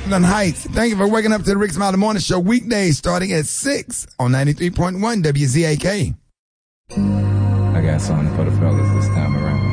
Franklin Heights. Thank you for waking up to the Rick Smiley Morning Show weekdays starting at 6 on 93.1 WZAK. I got something for the fellas this time around.